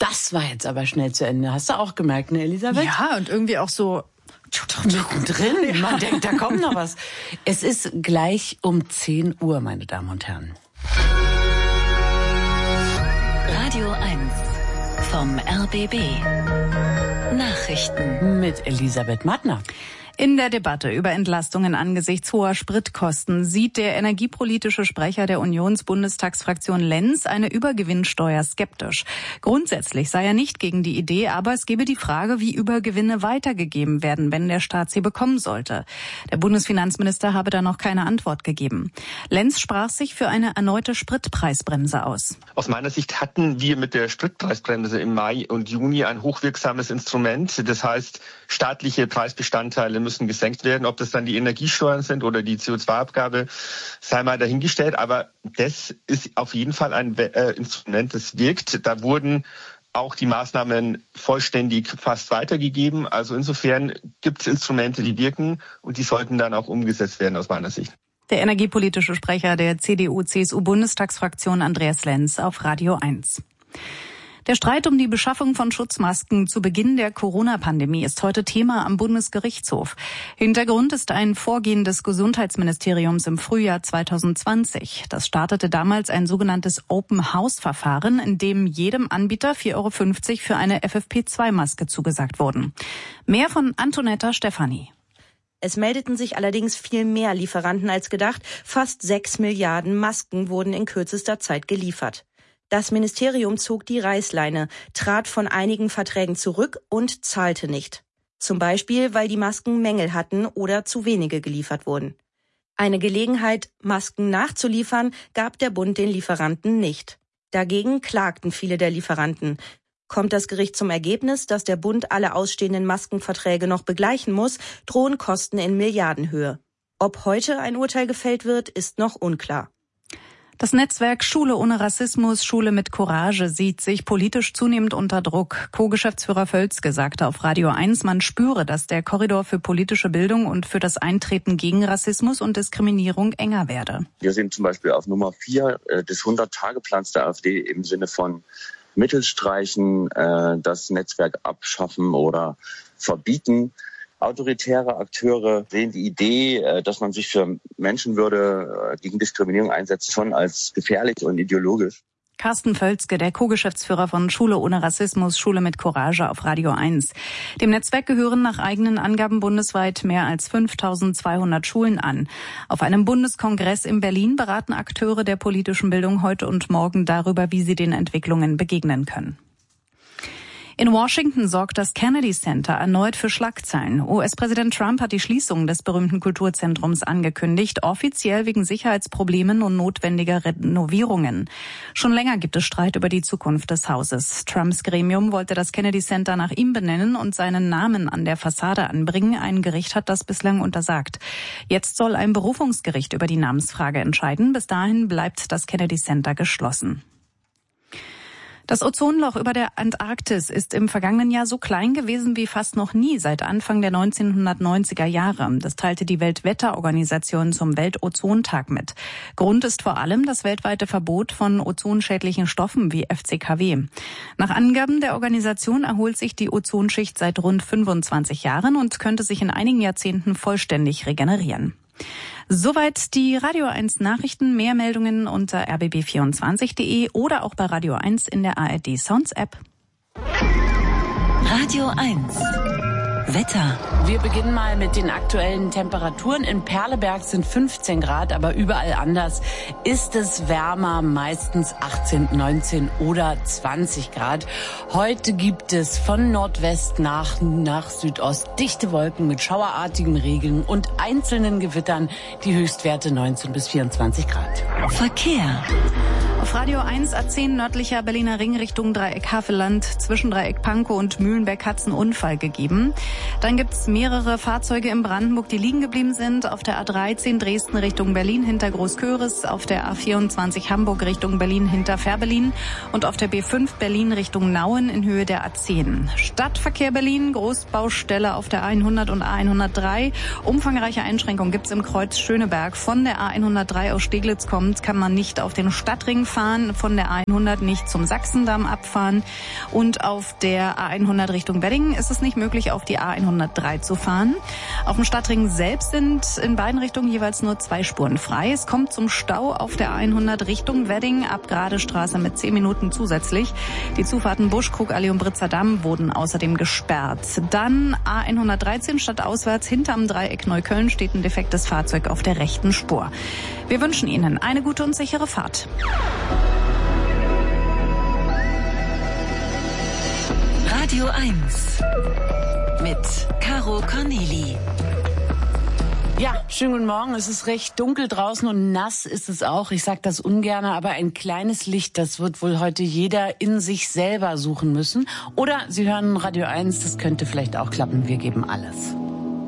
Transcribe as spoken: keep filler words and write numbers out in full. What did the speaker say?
Das war jetzt aber schnell zu Ende. Hast du auch gemerkt, ne, Elisabeth? Ja, und irgendwie auch so mittendrin. Man denkt, da kommt noch was. Es ist gleich um zehn Uhr, meine Damen und Herren. Radio eins vom R B B. Nachrichten mit Elisabeth Mattner. In der Debatte über Entlastungen angesichts hoher Spritkosten sieht der energiepolitische Sprecher der Unionsbundestagsfraktion Lenz eine Übergewinnsteuer skeptisch. Grundsätzlich sei er nicht gegen die Idee, aber es gebe die Frage, wie Übergewinne weitergegeben werden, wenn der Staat sie bekommen sollte. Der Bundesfinanzminister habe da noch keine Antwort gegeben. Lenz sprach sich für eine erneute Spritpreisbremse aus. Aus meiner Sicht hatten wir mit der Spritpreisbremse im Mai und Juni ein hochwirksames Instrument. Das heißt, staatliche Preisbestandteile müssen müssen gesenkt werden. Ob das dann die Energiesteuern sind oder die C O zwei Abgabe, sei mal dahingestellt. Aber das ist auf jeden Fall ein äh, Instrument, das wirkt. Da wurden auch die Maßnahmen vollständig fast weitergegeben. Also insofern gibt es Instrumente, die wirken und die sollten dann auch umgesetzt werden aus meiner Sicht. Der energiepolitische Sprecher der C D U-C S U-Bundestagsfraktion Andreas Lenz auf Radio eins. Der Streit um die Beschaffung von Schutzmasken zu Beginn der Corona-Pandemie ist heute Thema am Bundesgerichtshof. Hintergrund ist ein Vorgehen des Gesundheitsministeriums im Frühjahr zwanzig zwanzig. Das startete damals ein sogenanntes Open-House-Verfahren, in dem jedem Anbieter vier Euro fünfzig für eine F F P zwei Maske zugesagt wurden. Mehr von Antonetta Stefani. Es meldeten sich allerdings viel mehr Lieferanten als gedacht. Fast sechs Milliarden Masken wurden in kürzester Zeit geliefert. Das Ministerium zog die Reißleine, trat von einigen Verträgen zurück und zahlte nicht. Zum Beispiel, weil die Masken Mängel hatten oder zu wenige geliefert wurden. Eine Gelegenheit, Masken nachzuliefern, gab der Bund den Lieferanten nicht. Dagegen klagten viele der Lieferanten. Kommt das Gericht zum Ergebnis, dass der Bund alle ausstehenden Maskenverträge noch begleichen muss, drohen Kosten in Milliardenhöhe. Ob heute ein Urteil gefällt wird, ist noch unklar. Das Netzwerk Schule ohne Rassismus, Schule mit Courage sieht sich politisch zunehmend unter Druck. Co-Geschäftsführer Völzke sagte auf Radio eins, man spüre, dass der Korridor für politische Bildung und für das Eintreten gegen Rassismus und Diskriminierung enger werde. Wir sind zum Beispiel auf Nummer vier des hundert-Tage-Plans der AfD im Sinne von Mittel streichen, das Netzwerk abschaffen oder verbieten. Autoritäre Akteure sehen die Idee, dass man sich für Menschenwürde gegen Diskriminierung einsetzt, schon als gefährlich und ideologisch. Carsten Völzke, der Co-Geschäftsführer von Schule ohne Rassismus, Schule mit Courage auf Radio eins. Dem Netzwerk gehören nach eigenen Angaben bundesweit mehr als fünftausendzweihundert Schulen an. Auf einem Bundeskongress in Berlin beraten Akteure der politischen Bildung heute und morgen darüber, wie sie den Entwicklungen begegnen können. In Washington sorgt das Kennedy Center erneut für Schlagzeilen. U S-Präsident Trump hat die Schließung des berühmten Kulturzentrums angekündigt, offiziell wegen Sicherheitsproblemen und notwendiger Renovierungen. Schon länger gibt es Streit über die Zukunft des Hauses. Trumps Gremium wollte das Kennedy Center nach ihm benennen und seinen Namen an der Fassade anbringen. Ein Gericht hat das bislang untersagt. Jetzt soll ein Berufungsgericht über die Namensfrage entscheiden. Bis dahin bleibt das Kennedy Center geschlossen. Das Ozonloch über der Antarktis ist im vergangenen Jahr so klein gewesen wie fast noch nie seit Anfang der neunzehnhundertneunziger Jahre. Das teilte die Weltwetterorganisation zum Weltozontag mit. Grund ist vor allem das weltweite Verbot von ozonschädlichen Stoffen wie F C K W. Nach Angaben der Organisation erholt sich die Ozonschicht seit rund fünfundzwanzig Jahren und könnte sich in einigen Jahrzehnten vollständig regenerieren. Soweit die Radio eins Nachrichten. Mehr Meldungen unter r b b vierundzwanzig punkt de oder auch bei Radio eins in der A R D Sounds App. Radio eins Wetter. Wir beginnen mal mit den aktuellen Temperaturen. In Perleberg sind fünfzehn Grad, aber überall anders ist es wärmer, meistens achtzehn, neunzehn oder zwanzig Grad. Heute gibt es von Nordwest nach, nach Südost dichte Wolken mit schauerartigem Regen und einzelnen Gewittern, die Höchstwerte neunzehn bis vierundzwanzig Grad. Verkehr. Auf Radio eins A zehn nördlicher Berliner Ring Richtung Dreieck Havelland. Zwischen Dreieck Pankow und Mühlenberg hat es einen Unfall gegeben. Dann gibt es mehrere Fahrzeuge in Brandenburg, die liegen geblieben sind. Auf der A dreizehn Dresden Richtung Berlin hinter Großköris, auf der A vierundzwanzig Hamburg Richtung Berlin hinter Fährberlin und auf der B fünf Berlin Richtung Nauen in Höhe der A zehn. Stadtverkehr Berlin, Großbaustelle auf der A hundert und A hundertdrei. Umfangreiche Einschränkungen gibt es im Kreuz Schöneberg. Von der A hundertdrei aus Steglitz kommt, kann man nicht auf den Stadtring fahren, von der A hundert nicht zum Sachsendamm abfahren. Und auf der A hundert Richtung Wedding ist es nicht möglich, auf die A hundertdrei zu fahren. Auf dem Stadtring selbst sind in beiden Richtungen jeweils nur zwei Spuren frei. Es kommt zum Stau auf der A hundert Richtung Wedding ab Gradestraße mit zehn Minuten zusätzlich. Die Zufahrten Buschkrugallee und Britzer Damm wurden außerdem gesperrt. Dann A hundertdreizehn stadtauswärts hinterm Dreieck Neukölln steht ein defektes Fahrzeug auf der rechten Spur. Wir wünschen Ihnen eine gute und sichere Fahrt. Radio eins mit Caro Corneli. Ja, schönen guten Morgen. Es ist recht dunkel draußen und nass ist es auch. Ich sage das ungern, aber ein kleines Licht, das wird wohl heute jeder in sich selber suchen müssen. Oder Sie hören Radio eins, das könnte vielleicht auch klappen. Wir geben alles.